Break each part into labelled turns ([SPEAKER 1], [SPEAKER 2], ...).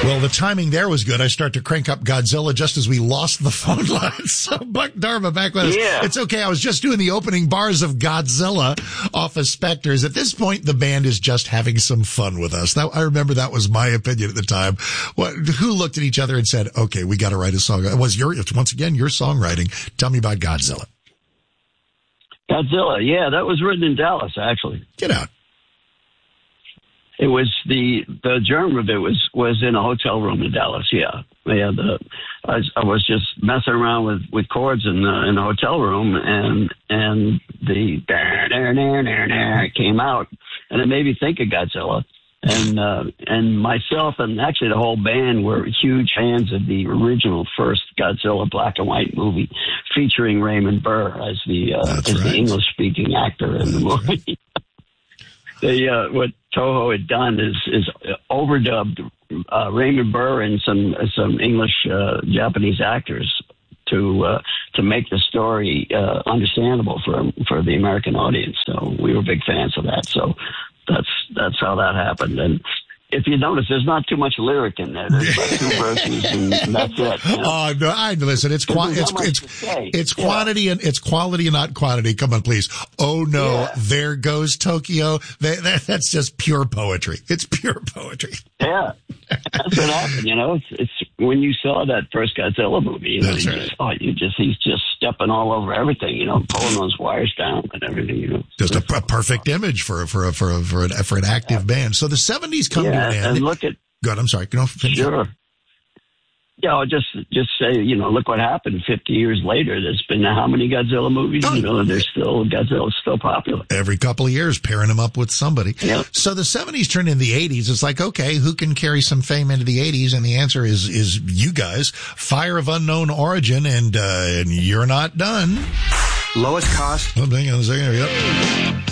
[SPEAKER 1] Well, the timing there was good. I start to crank up Godzilla just as we lost the phone lines. So Buck Dharma back with us.
[SPEAKER 2] Yeah.
[SPEAKER 1] It's okay. I was just doing the opening bars of Godzilla off of Spectres. At this point, the band is just having some fun with us. Now, I remember that was my opinion at the time. Who looked at each other and said, okay, we got to write a song. It was once again, your songwriting. Tell me about Godzilla.
[SPEAKER 2] Godzilla, yeah, that was written in Dallas, actually.
[SPEAKER 1] Get out.
[SPEAKER 2] It was the germ of it was in a hotel room in Dallas. Yeah, I was just messing around with chords in the hotel room, and the came out, and it made me think of Godzilla. And myself and actually the whole band were huge fans of the original first Godzilla black and white movie, featuring Raymond Burr as the English speaking actor in the movie. What Toho had done is overdubbed Raymond Burr and some English Japanese actors to make the story understandable for the American audience. So we were big fans of that. So that's how that happened. And if you notice, there's not too much lyric in there. There's like 2 verses, and that's it. You know?
[SPEAKER 1] Oh no! Listen. It's quantity and it's quality and not quantity. Come on, please. Oh no! Yeah. There goes Tokyo. That's just pure poetry. It's pure poetry.
[SPEAKER 2] Yeah, that's what happened. You know, it's when you saw that first Godzilla movie. You know,
[SPEAKER 1] that's right.
[SPEAKER 2] He's just stepping all over everything. You know, pulling those wires down and everything. You know,
[SPEAKER 1] just a perfect image for an active band. So the 70s come to an end.
[SPEAKER 2] And look at.
[SPEAKER 1] Good. I'm sorry.
[SPEAKER 2] Sure. Yeah, I'll just say, you know, look what happened 50 years later. There's been how many Godzilla movies? You know, Godzilla's still popular.
[SPEAKER 1] Every couple of years, pairing them up with somebody.
[SPEAKER 2] Yep.
[SPEAKER 1] So the 70s turned into the 80s. It's like, okay, who can carry some fame into the 80s? And the answer is you guys. Fire of Unknown Origin, and You're Not Done.
[SPEAKER 3] Lowest cost.
[SPEAKER 1] Oh, hang on a second. Yep.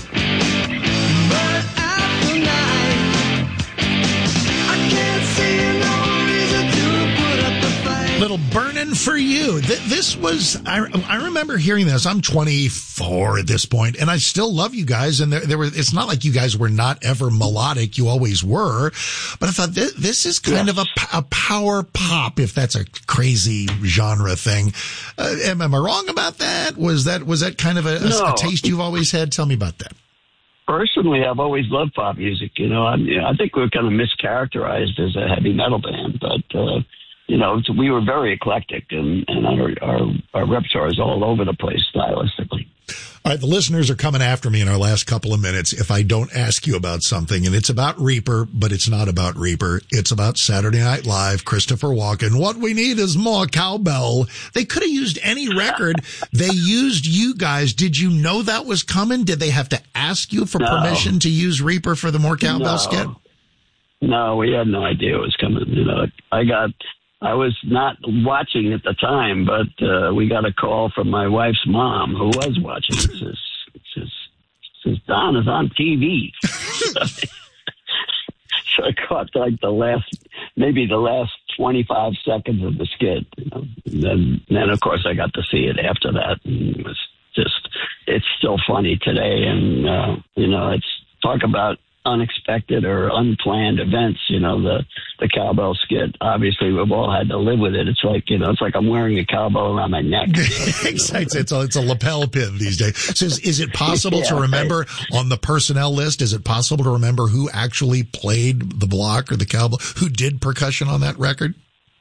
[SPEAKER 1] Little Burnin' For You. This was, I remember hearing this. I'm 24 at this point, and I still love you guys. And it's not like you guys were not ever melodic. You always were. But I thought this is kind of a power pop, if that's a crazy genre thing. Am I wrong about that? Was that kind of a taste you've always had? Tell me about that.
[SPEAKER 2] Personally, I've always loved pop music. You know, I think we're kind of mischaracterized as a heavy metal band, but, you know, we were very eclectic, and our repertoire is all over the place stylistically.
[SPEAKER 1] All right, the listeners are coming after me in our last couple of minutes if I don't ask you about something, and it's about Reaper, but it's not about Reaper. It's about Saturday Night Live, Christopher Walken. What we need is more cowbell. They could have used any record. They used you guys. Did you know that was coming? Did they have to ask you for permission to use Reaper for the more cowbell skit?
[SPEAKER 2] No, we had no idea it was coming. You know, I was not watching at the time, but we got a call from my wife's mom who was watching. Says Don is on TV. So I caught like the last 25 seconds of the skit. You know? And then of course I got to see it after that. And it was it's still funny today. And, you know, it's talk about unexpected or unplanned events. You know, the cowbell skit, obviously we've all had to live with it. It's like, you know, it's like I'm wearing a cowbell around my neck.
[SPEAKER 1] It's a lapel pin these days. So is it possible to remember on the personnel list, is it possible to remember who actually played the block or the cowbell, who did percussion on that record?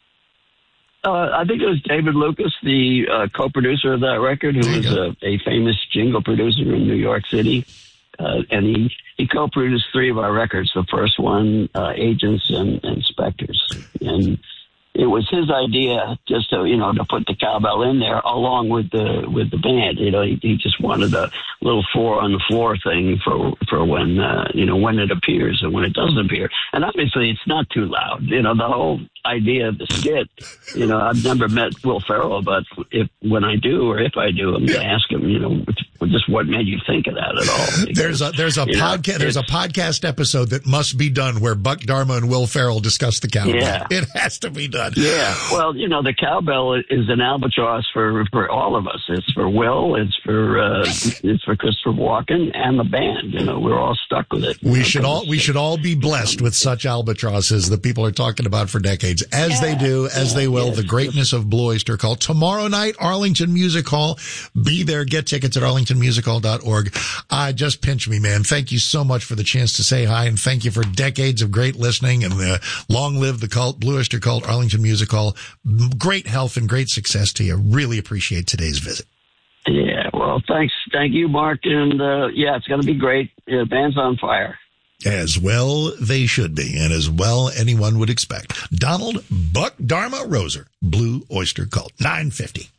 [SPEAKER 2] I think it was David Lucas, the co-producer of that record, who was a famous jingle producer in New York City. And he co-produced 3 of our records. The first one, Agents and Spectres. And it was his idea just to, you know, to put the cowbell in there along with the band. You know, he just wanted a little 4 on the floor thing for when, you know, when it appears and when it doesn't appear. And obviously it's not too loud. You know, the whole idea of the skit. You know, I've never met Will Ferrell, but if I do, I'm going to ask him, you know, just what made you think of that at all? Because,
[SPEAKER 1] there's a podcast episode that must be done where Buck Dharma and Will Ferrell discuss the cowbell.
[SPEAKER 2] Yeah.
[SPEAKER 1] It has to be done.
[SPEAKER 2] Yeah. Well, you know, the cowbell is an albatross for all of us. It's for Will. It's for Christopher Walken and the band. You know, we're all stuck with it.
[SPEAKER 1] We should all be blessed with such albatrosses that people are talking about for decades, as they do, as they will. The greatness of Blue Oyster Cult. Tomorrow night, Arlington Music Hall. Be there. Get tickets at arlingtonmusichall.org. Just pinch me, man. Thank you so much for the chance to say hi, and thank you for decades of great listening, and long live the cult, Blue Oyster Cult, Arlington Music Hall. Great health and great success to you. Really appreciate today's visit.
[SPEAKER 2] Yeah, well, thanks. Thank you, Mark. And, it's going to be great. Band's on fire.
[SPEAKER 1] As well they should be, and as well anyone would expect. Donald Buck Dharma Roser, Blue Oyster Cult, 950.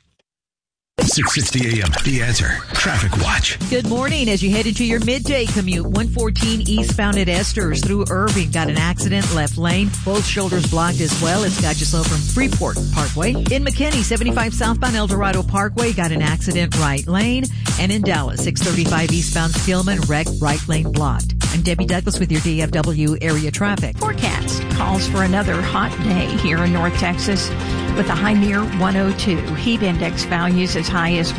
[SPEAKER 4] 6:60 a.m. The Answer Traffic Watch.
[SPEAKER 5] Good morning. As you head into your midday commute, 114 eastbound at Esters through Irving. Got an accident, left lane. Both shoulders blocked as well. It's got you slow from Freeport Parkway. In McKinney, 75 southbound El Dorado Parkway. Got an accident, right lane. And in Dallas, 635 eastbound Skillman, wreck, right lane blocked. I'm Debbie Douglas with your DFW area traffic.
[SPEAKER 6] Forecast calls for another hot day here in North Texas with a high near 102. Heat index values as high as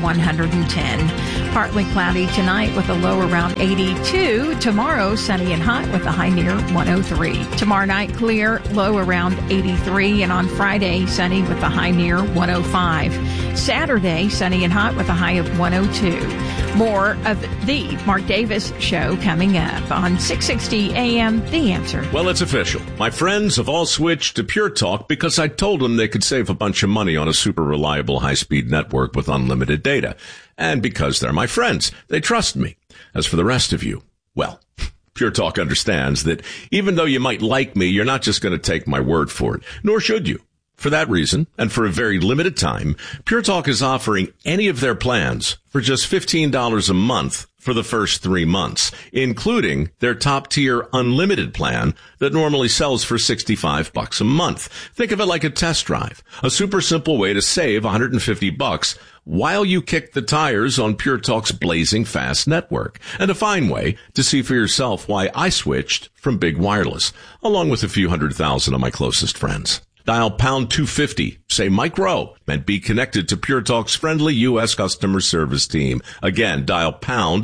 [SPEAKER 6] 110. Partly cloudy tonight with a low around 82. Tomorrow, sunny and hot with a high near 103. Tomorrow night, clear, low around 83. And on Friday, sunny with a high near 105. Saturday, sunny and hot with a high of 102. More of the Mark Davis Show coming up on 6:60 a.m. The Answer.
[SPEAKER 7] Well, it's official. My friends have all switched to Pure Talk because I told them they could save a bunch of money on a super reliable high-speed network with unlimited data. And because they're my friends, they trust me. As for the rest of you, well, Pure Talk understands that even though you might like me, you're not just going to take my word for it, nor should you. For that reason, and for a very limited time, Pure Talk is offering any of their plans for just $15 a month for the first 3 months, including their top-tier unlimited plan that normally sells for $65 a month. Think of it like a test drive, a super simple way to save $150 while you kick the tires on Pure Talk's blazing fast network, and a fine way to see for yourself why I switched from Big Wireless, along with a few 100,000 of my closest friends. Dial pound 250, say Mike Rowe, and be connected to Pure Talk's friendly U.S. customer service team. Again, dial pound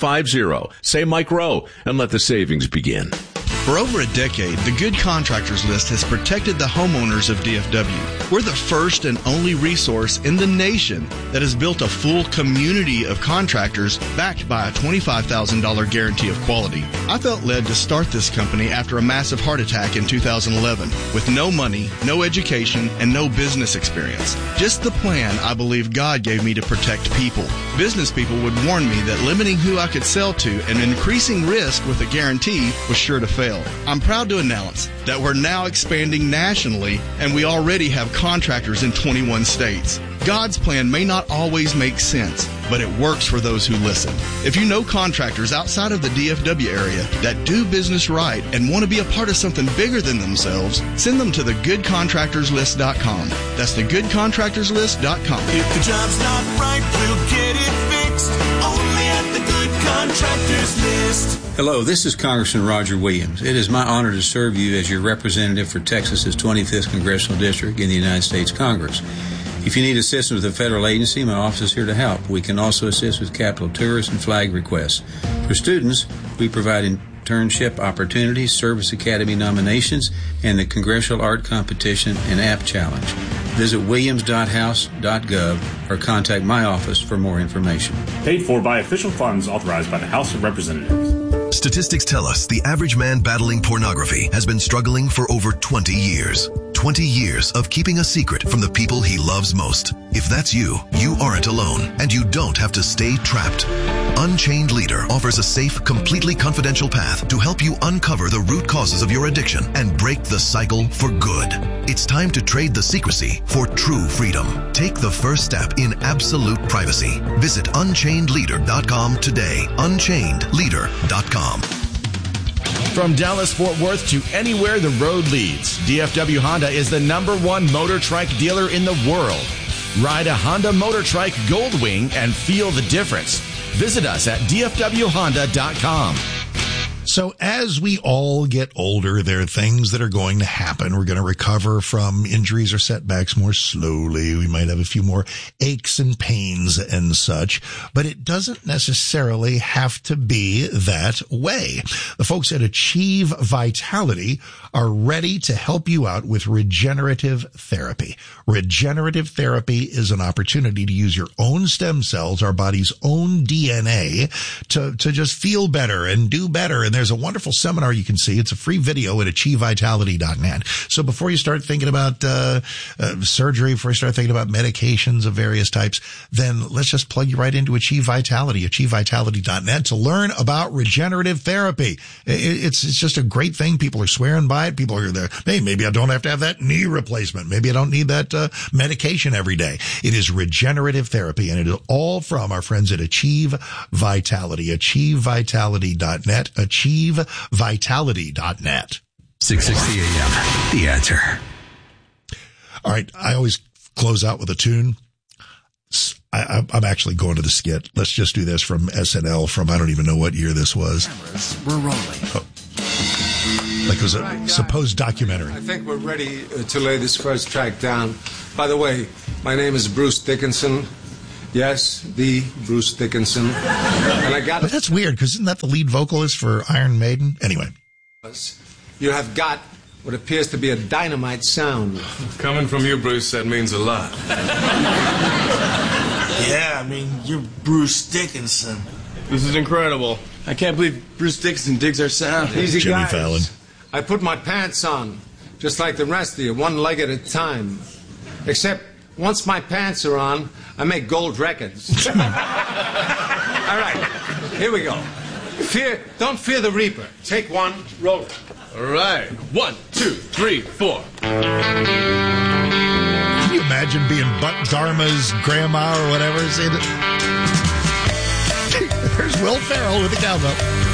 [SPEAKER 7] 250, say Mike Rowe, and let the savings begin.
[SPEAKER 8] For over a decade, the Good Contractors List has protected the homeowners of DFW. We're the first and only resource in the nation that has built a full community of contractors backed by a $25,000 guarantee of quality. I felt led to start this company after a massive heart attack in 2011 with no money, no education, and no business experience. Just the plan I believe God gave me to protect people. Business people would warn me that limiting who I could sell to and increasing risk with a guarantee was sure to fail. I'm proud to announce that we're now expanding nationally, and we already have contractors in 21 states. God's plan may not always make sense, but it works for those who listen. If you know contractors outside of the DFW area that do business right and want to be a part of something bigger than themselves, send them to thegoodcontractorslist.com. That's thegoodcontractorslist.com.
[SPEAKER 9] If the job's not right, we'll get it fixed. Only at the Good Contractors List.
[SPEAKER 10] Hello, this is Congressman Roger Williams. It is my honor to serve you as your representative for Texas's 25th Congressional District in the United States Congress. If you need assistance with a federal agency, my office is here to help. We can also assist with capital tours and flag requests. For students, we provide internship opportunities, Service Academy nominations, and the Congressional Art Competition and App Challenge. Visit williams.house.gov or contact my office for more information.
[SPEAKER 11] Paid for by official funds authorized by the House of Representatives.
[SPEAKER 4] Statistics tell us the average man battling pornography has been struggling for over 20 years. 20 years of keeping a secret from the people he loves most. If that's you, you aren't alone, and you don't have to stay trapped. Unchained Leader offers a safe, completely confidential path to help you uncover the root causes of your addiction and break the cycle for good. It's time to trade the secrecy for true freedom. Take the first step in absolute privacy. Visit unchainedleader.com today. unchainedleader.com.
[SPEAKER 12] From Dallas-Fort Worth to anywhere the road leads, DFW Honda is the #1 motor trike dealer in the world. Ride a Honda Motor Trike Goldwing and feel the difference. Visit us at dfwhonda.com.
[SPEAKER 1] So as we all get older, there are things that are going to happen. We're going to recover from injuries or setbacks more slowly. We might have a few more aches and pains and such, but it doesn't necessarily have to be that way. The folks at Achieve Vitality are ready to help you out with regenerative therapy. Regenerative therapy is an opportunity to use your own stem cells, our body's own DNA, to just feel better and do better. And there's a wonderful seminar you can see. It's a free video at achievevitality.net. So before you start thinking about surgery, before you start thinking about medications of various types, then let's just plug you right into Achieve Vitality, achievevitality.net, to learn about regenerative therapy. It's just a great thing. People are swearing by it. People are there. Hey, maybe I don't have to have that knee replacement. Maybe I don't need that medication every day. It is regenerative therapy, and it is all from our friends at Achieve Vitality, achievevitality.net, achievevitality.net.
[SPEAKER 13] 660 AM, The Answer.
[SPEAKER 1] All right, I always close out with a tune. I'm actually going to the skit. Let's just do this from SNL from, I don't even know what year this was.
[SPEAKER 14] We're rolling.
[SPEAKER 1] Oh. Like it was a supposed documentary.
[SPEAKER 14] I think we're ready to lay this first track down. By the way, my name is Bruce Dickinson. Yes, the Bruce Dickinson. And I got.
[SPEAKER 1] But that's weird, because isn't that the lead vocalist for Iron Maiden? Anyway.
[SPEAKER 14] You have got what appears to be a dynamite sound.
[SPEAKER 15] Coming from you, Bruce, that means a lot.
[SPEAKER 16] Yeah, I mean, you're Bruce Dickinson.
[SPEAKER 15] This is incredible.
[SPEAKER 16] I can't believe Bruce Dickinson digs our sound.
[SPEAKER 14] Easy,
[SPEAKER 1] Jimmy
[SPEAKER 14] guys.
[SPEAKER 1] Fallon.
[SPEAKER 14] I put my pants on, just like the rest of you, one leg at a time. Except once my pants are on, I make gold records. All right, here we go. Don't fear the Reaper. Take one, roll it.
[SPEAKER 15] All right. 1, 2, 3, 4.
[SPEAKER 1] Can you imagine being Buck Dharma's grandma or whatever? There's Will Ferrell with the cowbell.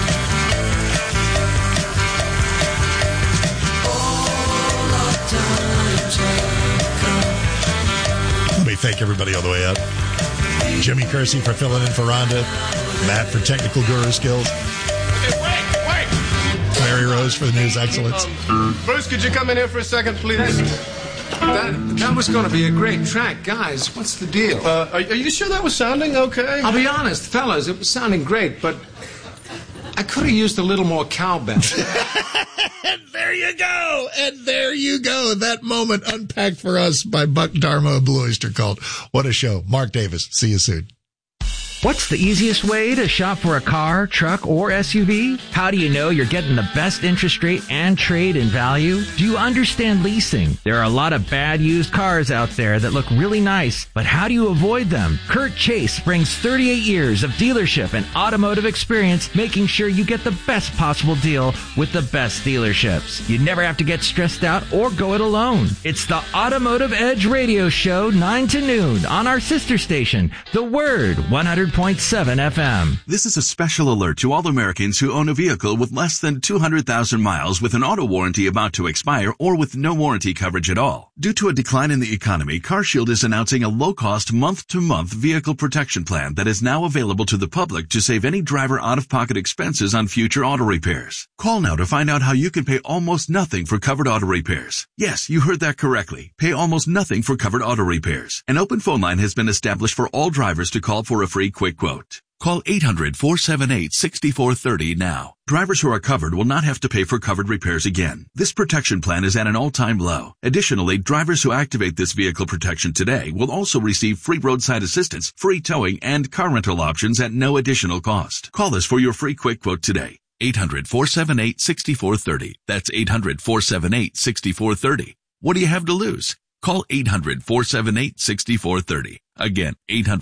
[SPEAKER 1] Let me thank everybody all the way up. Jimmy Kersey for filling in for Rhonda. Matt for technical guru skills.
[SPEAKER 15] Wait!
[SPEAKER 1] Mary Rose for the news excellence.
[SPEAKER 15] Bruce, could you come in here for a second, please?
[SPEAKER 14] That was going to be a great track. Guys, what's the deal?
[SPEAKER 15] Are you sure that was sounding okay?
[SPEAKER 14] I'll be honest, fellas, it was sounding great, but I could have used a little more cowbell.
[SPEAKER 1] And there you go. And there you go. That moment unpacked for us by Buck Dharma of Blue Oyster Cult. What a show. Mark Davis. See you soon.
[SPEAKER 17] What's the easiest way to shop for a car, truck, or SUV? How do you know you're getting the best interest rate and trade in value? Do you understand leasing? There are a lot of bad used cars out there that look really nice, but how do you avoid them? Kurt Chase brings 38 years of dealership and automotive experience, making sure you get the best possible deal with the best dealerships. You never have to get stressed out or go it alone. It's the Automotive Edge Radio Show, 9 to noon on our sister station, The Word, 100.7 FM.
[SPEAKER 18] This is a special alert to all Americans who own a vehicle with less than 200,000 miles with an auto warranty about to expire or with no warranty coverage at all. Due to a decline in the economy, CarShield is announcing a low-cost month-to-month vehicle protection plan that is now available to the public to save any driver out-of-pocket expenses on future auto repairs. Call now to find out how you can pay almost nothing for covered auto repairs. Yes, you heard that correctly. Pay almost nothing for covered auto repairs. An open phone line has been established for all drivers to call for a free quick quote. Call 800-478-6430 now. Drivers who are covered will not have to pay for covered repairs again. This protection plan is at an all-time low. Additionally, drivers who activate this vehicle protection today will also receive free roadside assistance, free towing, and car rental options at no additional cost. Call us for your free quick quote today. 800-478-6430. That's 800-478-6430. What do you have to lose? Call 800-478-6430. Again,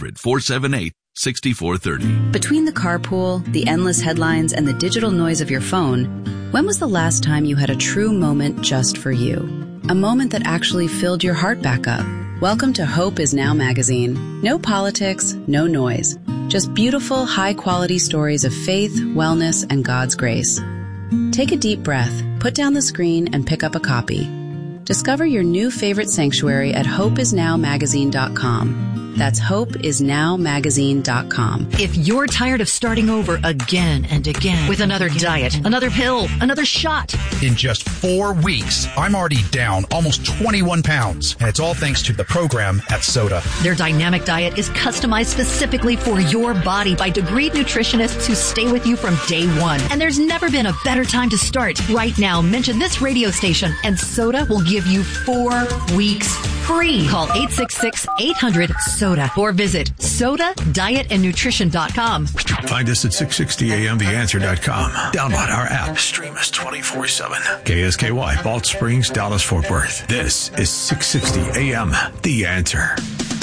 [SPEAKER 18] 800-478-6430.
[SPEAKER 19] Between the carpool, the endless headlines, and the digital noise of your phone, when was the last time you had a true moment just for you? A moment that actually filled your heart back up. Welcome to Hope Is Now magazine. No politics, no noise. Just beautiful, high-quality stories of faith, wellness, and God's grace. Take a deep breath, put down the screen, and pick up a copy. Discover your new favorite sanctuary at hopeisnowmagazine.com. That's hopeisnowmagazine.com.
[SPEAKER 5] If you're tired of starting over again and again with another diet, another pill, another shot.
[SPEAKER 20] In just 4 weeks, I'm already down almost 21 pounds. And it's all thanks to the program at Soda.
[SPEAKER 5] Their dynamic diet is customized specifically for your body by degreed nutritionists who stay with you from day one. And there's never been a better time to start. Right now, mention this radio station and Soda will give you 4 weeks free. Call 866-800-SODA or visit sodadietandnutrition.com.
[SPEAKER 13] Find us at 660amtheanswer.com. Download our app. Stream us 24/7. KSKY, Balch Springs, Dallas, Fort Worth. This is 660 AM, The Answer.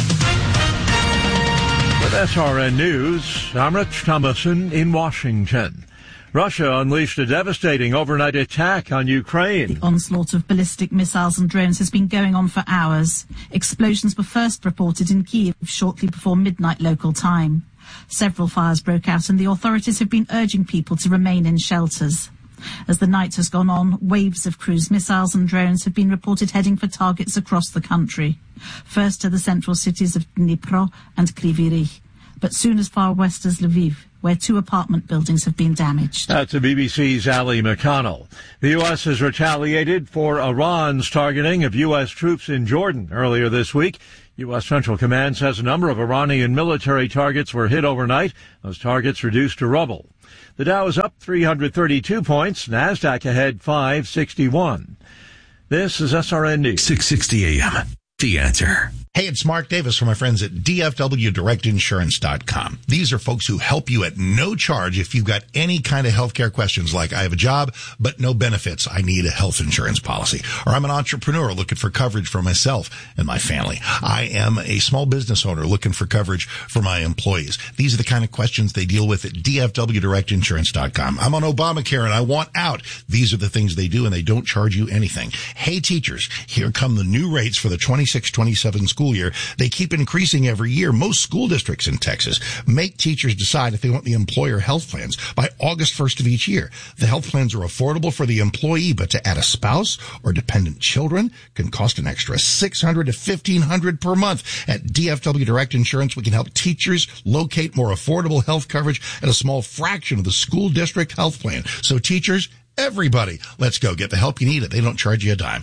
[SPEAKER 21] With SRN News, I'm Rich Thomason in Washington. Russia unleashed a devastating overnight attack on Ukraine.
[SPEAKER 22] The onslaught of ballistic missiles and drones has been going on for hours. Explosions were first reported in Kyiv shortly before midnight local time. Several fires broke out and the authorities have been urging people to remain in shelters. As the night has gone on, waves of cruise missiles and drones have been reported heading for targets across the country. First to the central cities of Dnipro and Kryvyi Rih, but soon as far west as Lviv, where 2 apartment buildings have been damaged.
[SPEAKER 21] That's the BBC's Ali McConnell. The U.S. has retaliated for Iran's targeting of U.S. troops in Jordan earlier this week. U.S. Central Command says a number of Iranian military targets were hit overnight. Those targets reduced to rubble. The Dow is up 332 points. NASDAQ ahead 561. This is SRN News.
[SPEAKER 13] 660 AM, The Answer.
[SPEAKER 1] Hey, it's Mark Davis from my friends at DFWDirectInsurance.com. These are folks who help you at no charge if you've got any kind of healthcare questions like I have a job, but no benefits. I need a health insurance policy. Or I'm an entrepreneur looking for coverage for myself and my family. I am a small business owner looking for coverage for my employees. These are the kind of questions they deal with at DFWDirectInsurance.com. I'm on Obamacare and I want out. These are the things they do and they don't charge you anything. Hey, teachers, here come the new rates for the 26-27 school year. They keep increasing every year. Most school districts in Texas make teachers decide if they want the employer health plans by August 1st of each year. The health plans are affordable for the employee, but to add a spouse or dependent children can cost an extra $600 to $1,500 per month. At DFW Direct Insurance, we can help teachers locate more affordable health coverage at a small fraction of the school district health plan. So teachers, everybody, let's go get the help you need. They don't charge you a dime.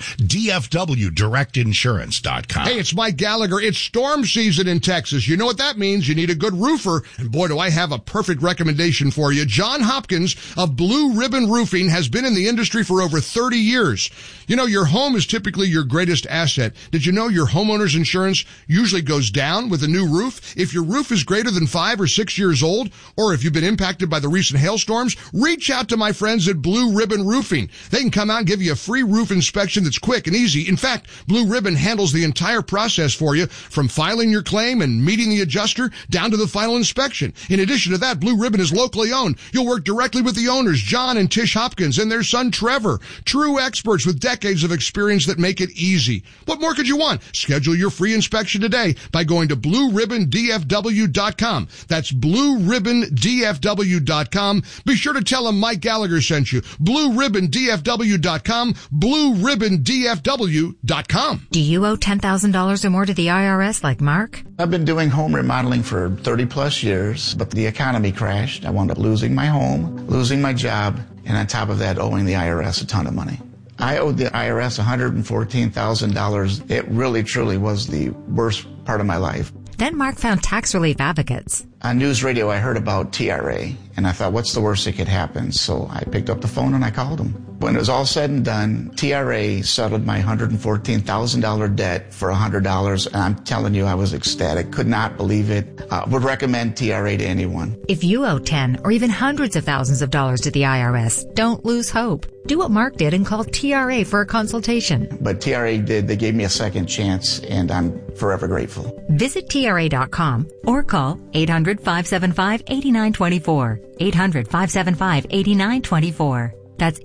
[SPEAKER 1] DFWDirectInsurance.com.
[SPEAKER 23] Hey, it's Mike Gallagher. It's storm season in Texas. You know what that means. You need a good roofer. And boy, do I have a perfect recommendation for you. John Hopkins of Blue Ribbon Roofing has been in the industry for over 30 years. You know, your home is typically your greatest asset. Did you know your homeowner's insurance usually goes down with a new roof? If your roof is greater than 5 or 6 years old, or if you've been impacted by the recent hailstorms, reach out to my friends at Blue Ribbon Roofing. They can come out and give you a free roof inspection that's quick and easy. In fact, Blue Ribbon handles the entire process for you, from filing your claim and meeting the adjuster down to the final inspection. In addition to that, Blue Ribbon is locally owned. You'll work directly with the owners, John and Tish Hopkins, and their son Trevor. True experts with decades of experience that make it easy. What more could you want? Schedule your free inspection today by going to BlueRibbonDFW.com. That's BlueRibbonDFW.com. Be sure to tell them Mike Gallagher sent you. BlueRibbonDFW.com. BlueRibbonDFW.com.
[SPEAKER 24] Do you owe $10,000 or more to the IRS like Mark?
[SPEAKER 25] I've been doing home remodeling for 30 plus years, but the economy crashed. I wound up losing my home, losing my job, and on top of that, owing the IRS a ton of money. I owed the IRS $114,000. It really, truly was the worst part of my life.
[SPEAKER 24] Then Mark found tax relief advocates.
[SPEAKER 25] On news radio, I heard about TRA, and I thought, what's the worst that could happen? So I picked up the phone and I called them. When it was all said and done, TRA settled my $114,000 debt for $100, and I'm telling you, I was ecstatic. Could not believe it. Would recommend TRA to anyone.
[SPEAKER 24] If you owe 10 or even hundreds of thousands of dollars to the IRS, don't lose hope. Do what Mark did and call TRA for a consultation.
[SPEAKER 25] But TRA did. They gave me a second chance, and I'm forever grateful.
[SPEAKER 24] Visit TRA.com or call 800-575-8924. 800-575-8924. That's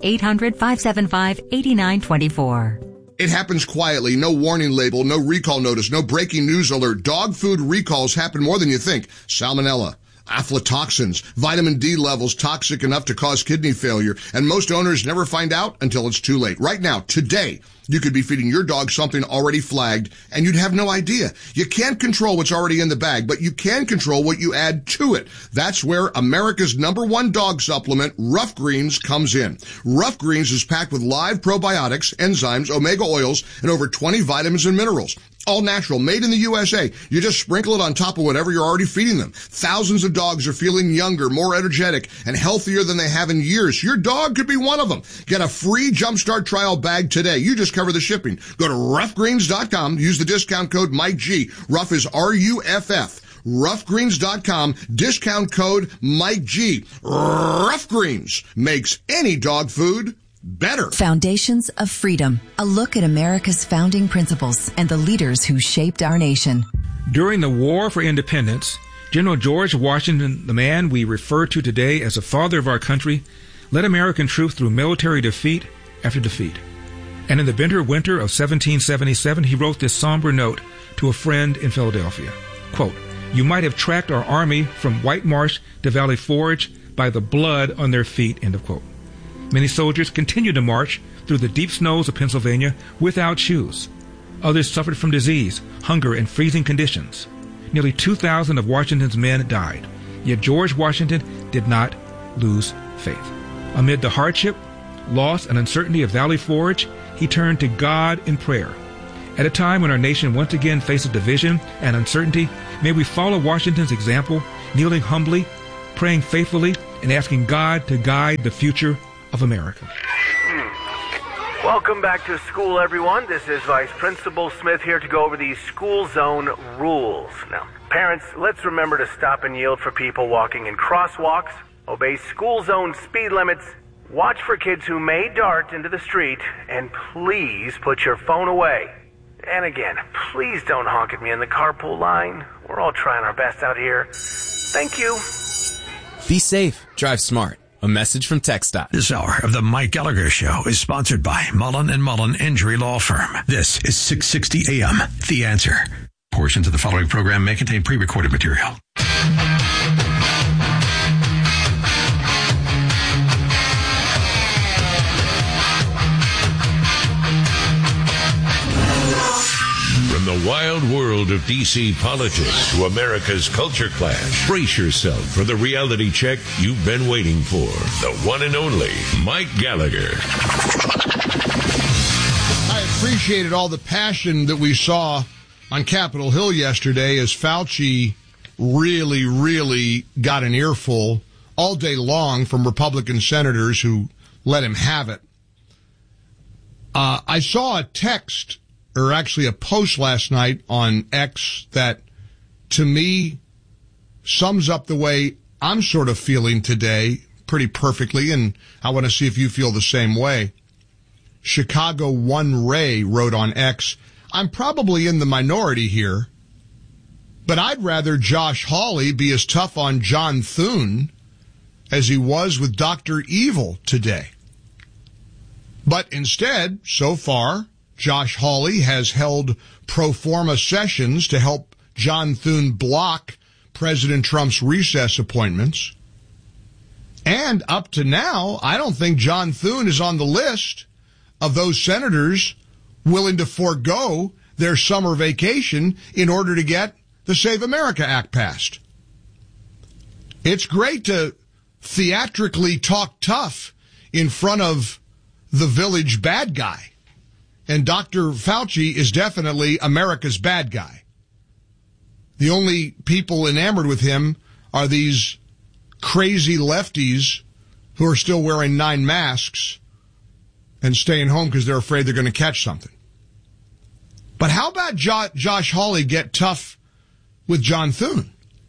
[SPEAKER 24] 800-575-8924.
[SPEAKER 23] It happens quietly. No warning label, no recall notice, no breaking news alert. Dog food recalls happen more than you think. Salmonella, aflatoxins, vitamin D levels toxic enough to cause kidney failure, and most owners never find out until it's too late. Right now, today, you could be feeding your dog something already flagged, and you'd have no idea. You can't control what's already in the bag, but you can control what you add to it. That's where America's #1 dog supplement, Rough Greens, comes in. Rough Greens is packed with live probiotics, enzymes, omega oils, and over 20 vitamins and minerals. All natural, made in the USA. You just sprinkle it on top of whatever you're already feeding them. Thousands of dogs are feeling younger, more energetic, and healthier than they have in years. Your dog could be one of them. Get a free Jumpstart trial bag today. You just cover the shipping. Go to roughgreens.com. Use the discount code Mike G. Rough is RUFF. Roughgreens.com. Discount code Mike G. Rough Greens makes any dog food better.
[SPEAKER 2] Foundations of Freedom. A look at America's founding principles and the leaders who shaped our nation.
[SPEAKER 3] During the War for Independence, General George Washington, the man we refer to today as the father of our country, led American troops through military defeat after defeat. And in the bitter winter of 1777, he wrote this somber note to a friend in Philadelphia. Quote, "You might have tracked our army from White Marsh to Valley Forge by the blood on their feet," end of quote. Many soldiers continued to march through the deep snows of Pennsylvania without shoes. Others suffered from disease, hunger, and freezing conditions. Nearly 2,000 of Washington's men died. Yet George Washington did not lose faith. Amid the hardship, loss, and uncertainty of Valley Forge, he turned to God in prayer. At a time when our nation once again faces division and uncertainty, may we follow Washington's example, kneeling humbly, praying faithfully, and asking God to guide the future of America.
[SPEAKER 6] Welcome back to school, everyone. This is Vice Principal Smith here to go over these school zone rules. Now, parents, let's remember to stop and yield for people walking in crosswalks, obey school zone speed limits, watch for kids who may dart into the street, and please put your phone away. And again, please don't honk at me in the carpool line. We're all trying our best out here. Thank you.
[SPEAKER 7] Be safe. Drive smart. A message from TxDOT.
[SPEAKER 13] This hour of the Mike Gallagher Show is sponsored by Mullen & Mullen Injury Law Firm. This is 660 AM, The Answer. Portions of the following program may contain pre-recorded material.
[SPEAKER 8] From the wild world of D.C. politics to America's culture clash, brace yourself for the reality check you've been waiting for. The one and only Mike Gallagher.
[SPEAKER 23] I appreciated all the passion that we saw on Capitol Hill yesterday as Fauci really got an earful all day long from Republican senators who let him have it. I saw a text, or actually a post last night on X that, to me, sums up the way I'm sort of feeling today pretty perfectly, and I want to see if you feel the same way. Chicago One Ray wrote on X, "I'm probably in the minority here, but I'd rather Josh Hawley be as tough on John Thune as he was with Dr. Evil today. But instead, so far, Josh Hawley has held pro forma sessions to help John Thune block President Trump's recess appointments. And up to now, I don't think John Thune is on the list of those senators willing to forego their summer vacation in order to get the Save America Act passed. It's great to theatrically talk tough in front of the village bad guy. And Dr. Fauci is definitely America's bad guy. The only people enamored with him are these crazy lefties who are still wearing 9 masks and staying home because they're afraid they're going to catch something. But how about Josh Hawley get tough with John Thune?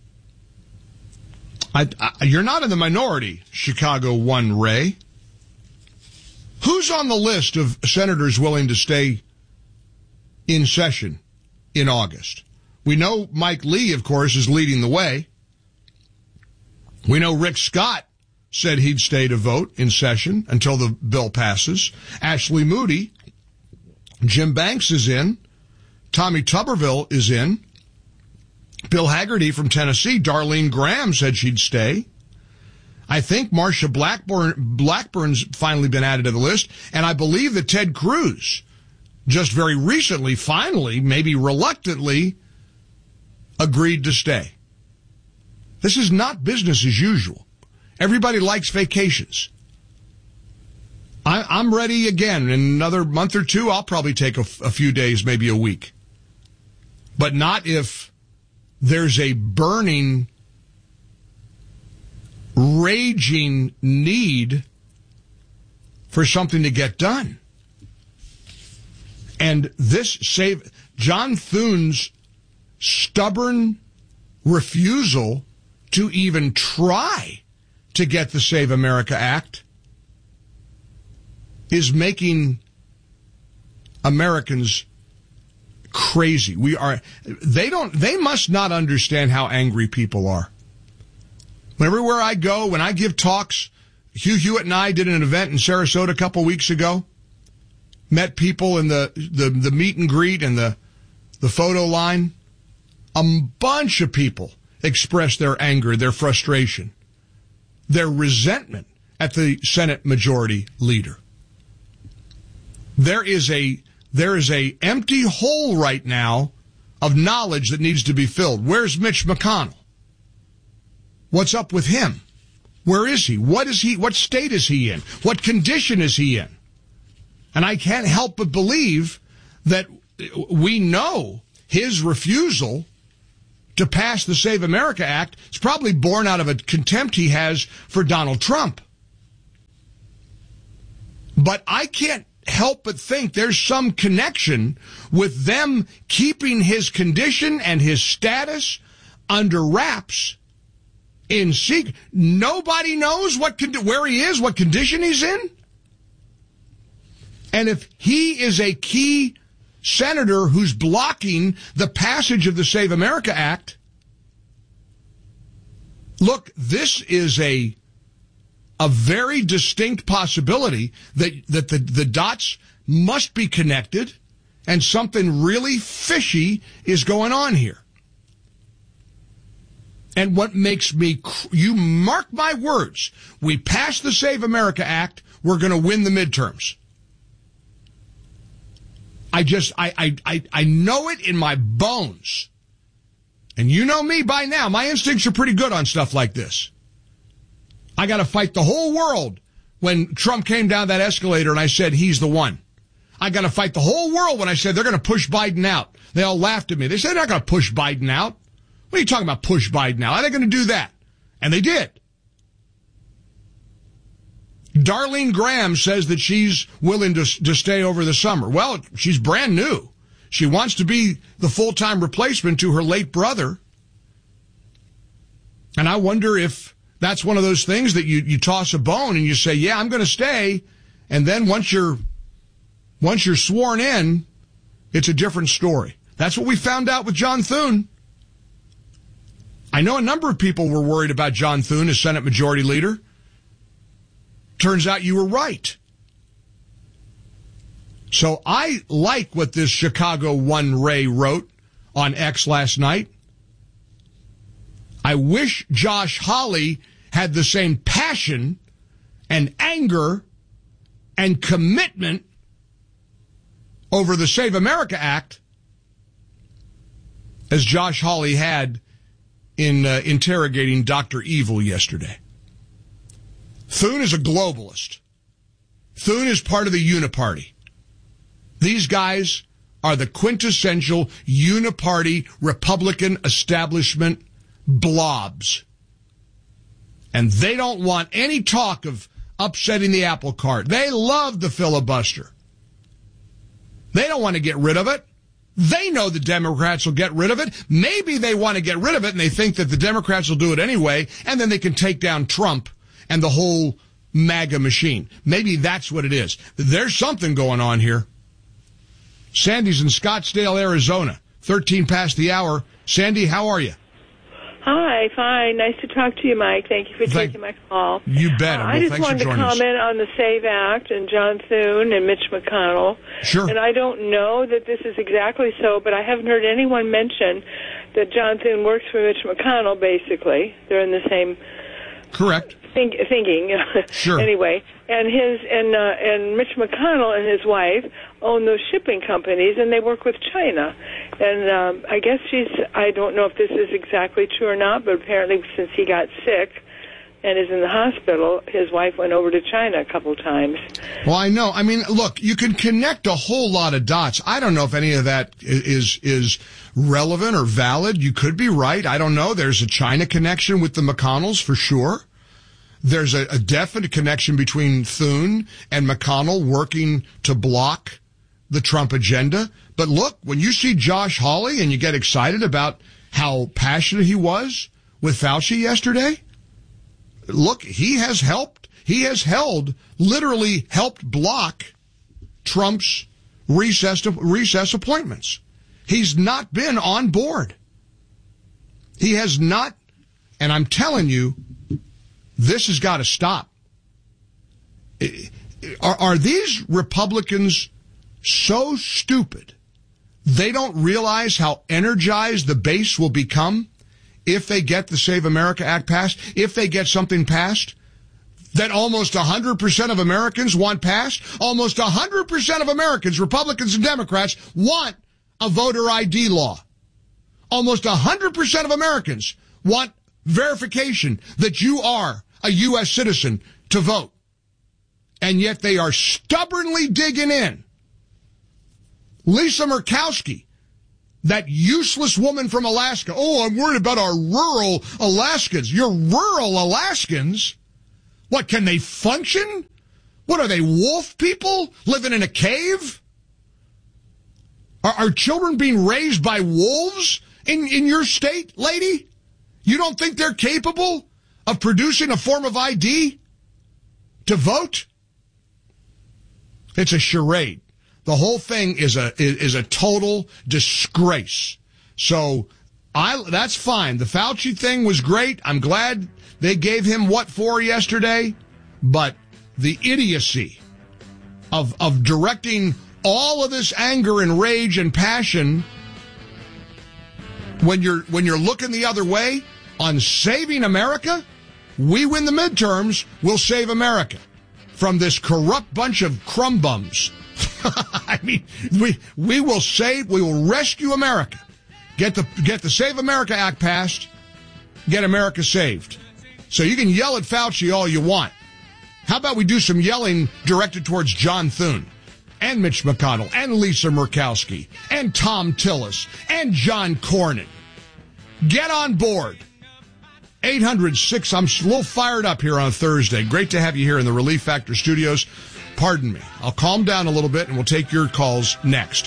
[SPEAKER 23] You're not in the minority, Chicago One Ray. Who's on the list of senators willing to stay in session in August? We know Mike Lee, of course, is leading the way. We know Rick Scott said he'd stay to vote in session until the bill passes. Ashley Moody, Jim Banks is in. Tommy Tuberville is in. Bill Haggerty from Tennessee, Darlene Graham said she'd stay. I think Marsha Blackburn's finally been added to the list, and I believe that Ted Cruz just very recently, finally, maybe reluctantly, agreed to stay. This is not business as usual. Everybody likes vacations. I'm ready again. In another month or two, I'll probably take a few days, maybe a week. But not if there's a burning, raging need for something to get done. And John Thune's stubborn refusal to even try to get the Save America Act is making Americans crazy. They must not understand how angry people are. Everywhere I go, when I give talks, Hugh Hewitt and I did an event in Sarasota a couple weeks ago, met people in the meet and greet and the photo line. A bunch of people expressed their anger, their frustration, their resentment at the Senate Majority Leader. There is a empty hole right now of knowledge that needs to be filled. Where's Mitch McConnell? What's up with him? Where is he? What state is he in? What condition is he in? And I can't help but believe that we know his refusal to pass the Save America Act is probably born out of a contempt he has for Donald Trump. But I can't help but think there's some connection with them keeping his condition and his status under wraps in secret. Nobody knows where he is, what condition he's in. And if he is a key senator who's blocking the passage of the Save America Act, look, this is a very distinct possibility that the dots must be connected and something really fishy is going on here. And what makes me, you mark my words, we pass the Save America Act, we're going to win the midterms. I know it in my bones. And you know me by now, my instincts are pretty good on stuff like this. I got to fight the whole world when Trump came down that escalator and I said he's the one. I got to fight the whole world when I said they're going to push Biden out. They all laughed at me. They said they're not going to push Biden out. What are you talking about, push Biden out? How are they going to do that? And they did. Darlene Graham says that she's willing to stay over the summer. Well, she's brand new. She wants to be the full-time replacement to her late brother. And I wonder if that's one of those things that you toss a bone and you say, yeah, I'm going to stay. And then once you're sworn in, it's a different story. That's what we found out with John Thune. I know a number of people were worried about John Thune as Senate Majority Leader. Turns out you were right. So I like what this Chicago One Ray wrote on X last night. I wish Josh Hawley had the same passion and anger and commitment over the Save America Act as Josh Hawley had in interrogating Dr. Evil yesterday. Thune is a globalist. Thune is part of the Uniparty. These guys are the quintessential Uniparty Republican establishment blobs. And they don't want any talk of upsetting the apple cart. They love the filibuster. They don't want to get rid of it. They know the Democrats will get rid of it. Maybe they want to get rid of it and they think that the Democrats will do it anyway, and then they can take down Trump and the whole MAGA machine. Maybe that's what it is. There's something going on here. Sandy's in Scottsdale, Arizona. 13 past the hour. Sandy, how are you?
[SPEAKER 4] Hi, fine. Nice to talk to you, Mike. Thank you for taking my call.
[SPEAKER 23] You bet.
[SPEAKER 4] I just wanted to comment on the SAVE Act and John Thune and Mitch McConnell.
[SPEAKER 23] Sure.
[SPEAKER 4] And I don't know that this is exactly so, but I haven't heard anyone mention that John Thune works for Mitch McConnell, basically. They're in the same...
[SPEAKER 23] Correct.
[SPEAKER 4] Thinking.
[SPEAKER 23] Sure.
[SPEAKER 4] Anyway, and Mitch McConnell and his wife own those shipping companies, and they work with China. And I guess I don't know if this is exactly true or not, but apparently since he got sick and is in the hospital, his wife went over to China a couple times.
[SPEAKER 23] Well, I know. I mean, look, you can connect a whole lot of dots. I don't know if any of that is relevant or valid. You could be right. I don't know. There's a China connection with the McConnells for sure. There's a definite connection between Thune and McConnell working to block the Trump agenda. But look, when you see Josh Hawley and you get excited about how passionate he was with Fauci yesterday, look, he has literally helped block Trump's recess appointments. He's not been on board. He has not, and I'm telling you, this has got to stop. Are these Republicans so stupid they don't realize how energized the base will become if they get the Save America Act passed, if they get something passed that almost 100% of Americans want passed? Almost 100% of Americans, Republicans and Democrats, want a voter ID law. Almost 100% of Americans want verification that you are a U.S. citizen to vote. And yet they are stubbornly digging in. Lisa Murkowski, that useless woman from Alaska. Oh, I'm worried about our rural Alaskans. Your rural Alaskans? What, can they function? What are they, wolf people living in a cave? Are children being raised by wolves in your state, lady? You don't think they're capable of producing a form of ID to vote? It's a charade. The whole thing is a total disgrace. So that's fine. The Fauci thing was great. I'm glad they gave him what for yesterday, but the idiocy of directing all of this anger and rage and passion when you're looking the other way on saving America. We win the midterms, we'll save America from this corrupt bunch of crumb bums. I mean, we will rescue America. Get the Save America Act passed, get America saved. So you can yell at Fauci all you want. How about we do some yelling directed towards John Thune and Mitch McConnell and Lisa Murkowski and Tom Tillis and John Cornyn. Get on board. 800-6. I'm a little fired up here on Thursday. Great to have you here in the Relief Factor studios. Pardon me. I'll calm down a little bit and we'll take your calls next.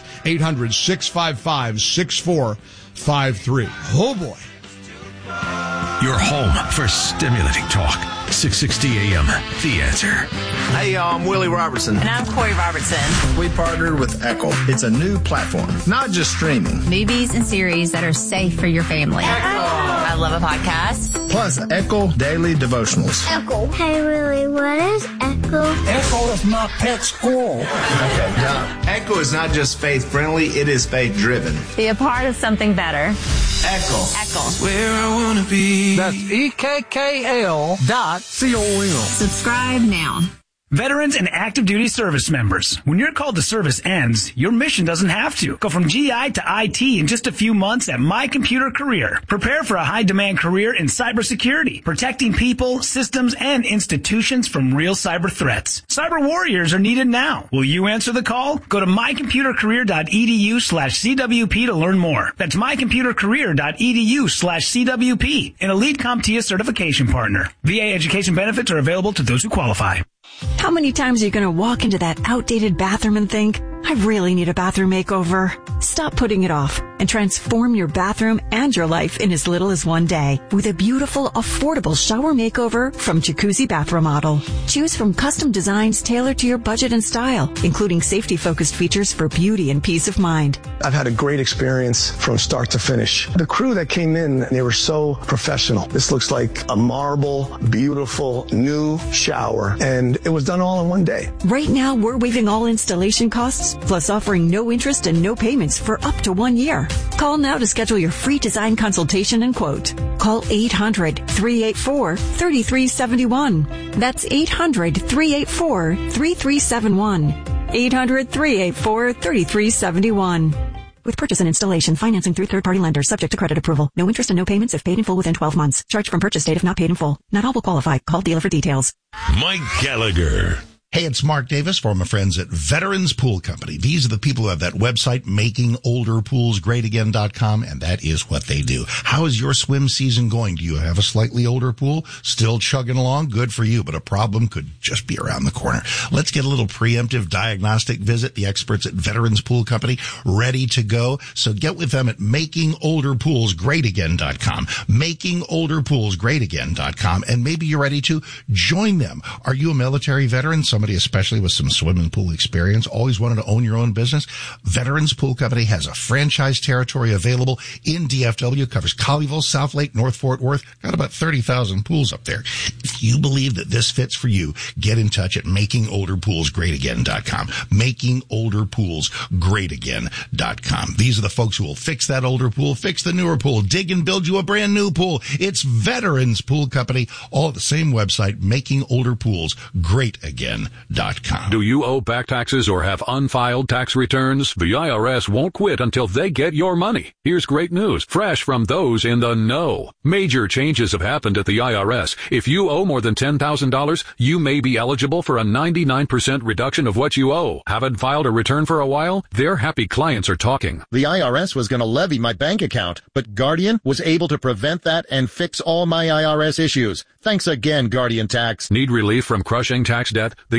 [SPEAKER 23] 800-655-6453. Oh boy.
[SPEAKER 13] Your home for stimulating talk. 660 AM, The Answer.
[SPEAKER 9] Hey, y'all, I'm Willie Robertson.
[SPEAKER 10] And I'm Corey Robertson.
[SPEAKER 9] We partnered with Echo. It's a new platform, not just streaming.
[SPEAKER 10] Movies and series that are safe for your family. Echo. I love a podcast.
[SPEAKER 9] Plus, Echo Daily Devotionals.
[SPEAKER 11] Echo. Hey, Willie, what is Echo?
[SPEAKER 9] Echo is my pet squirrel. Okay, now, Echo is not just faith-friendly, it is faith-driven.
[SPEAKER 10] Be a part of something better.
[SPEAKER 9] Echo.
[SPEAKER 10] Echo.
[SPEAKER 9] Where I want to be.
[SPEAKER 12] That's EKKL.com.
[SPEAKER 10] Subscribe now.
[SPEAKER 16] Veterans and active duty service members, when your call to service ends, your mission doesn't have to. Go from GI to IT in just a few months at My Computer Career. Prepare for a high-demand career in cybersecurity, protecting people, systems, and institutions from real cyber threats. Cyber warriors are needed now. Will you answer the call? Go to mycomputercareer.edu/CWP to learn more. That's mycomputercareer.edu/CWP, an elite CompTIA certification partner. VA education benefits are available to those who qualify.
[SPEAKER 26] How many times are you going to walk into that outdated bathroom and think, I really need a bathroom makeover? Stop putting it off and transform your bathroom and your life in as little as one day with a beautiful, affordable shower makeover from Jacuzzi Bath Remodel. Choose from custom designs tailored to your budget and style, including safety-focused features for beauty and peace of mind.
[SPEAKER 27] I've had a great experience from start to finish. The crew that came in, they were so professional. This looks like a marble, beautiful, new shower, and it was done all in one day.
[SPEAKER 26] Right now, we're waiving all installation costs plus offering no interest and no payments for up to 1 year. Call now to schedule your free design consultation and quote. Call 800-384-3371. That's 800-384-3371. 800-384-3371. With purchase and installation, financing through third-party lenders, subject to credit approval. No interest and no payments if paid in full within 12 months. Charge from purchase date if not paid in full. Not all will qualify. Call dealer for details.
[SPEAKER 8] Mike Gallagher.
[SPEAKER 1] Hey, it's Mark Davis for my friends at Veterans Pool Company. These are the people who have that website, makingolderpoolsgreatagain.com, and that is what they do. How is your swim season going? Do you have a slightly older pool? Still chugging along? Good for you, but a problem could just be around the corner. Let's get a little preemptive diagnostic visit. The experts at Veterans Pool Company ready to go. So get with them at makingolderpoolsgreatagain.com, makingolderpoolsgreatagain.com, and maybe you're ready to join them. Are you a military veteran? Somebody especially with some swimming pool experience, always wanted to own your own business? Veterans Pool Company has a franchise territory available in DFW, covers Colleyville, South Lake, North Fort Worth, got about 30,000 pools up there. If you believe that this fits for you, get in touch at makingolderpoolsgreatagain.com, makingolderpoolsgreatagain.com. These are the folks who will fix that older pool, fix the newer pool, dig and build you a brand new pool. It's Veterans Pool Company, all at the same website, makingolderpoolsgreatagain.com.
[SPEAKER 5] Do you owe back taxes or have unfiled tax returns? The IRS won't quit until they get your money. Here's great news, fresh from those in the know. Major changes have happened at the IRS. If you owe more than $10,000, you may be eligible for a 99% reduction of what you owe. Haven't filed a return for a while? Their happy clients are talking.
[SPEAKER 14] The IRS was going to levy my bank account, but Guardian was able to prevent that and fix all my IRS issues. Thanks again, Guardian Tax.
[SPEAKER 5] Need relief from crushing tax debt? The